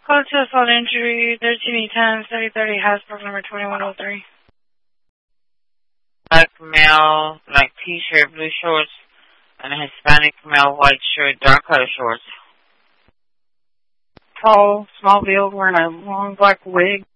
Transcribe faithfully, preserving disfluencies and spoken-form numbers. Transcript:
Code to assault injury, thirteen E ten, thirty thirty, Hasbrook, number twenty-one oh three. Black male, black t-shirt, blue shorts, and a Hispanic male, white shirt, dark color shorts. Tall, small build, wearing a long black wig.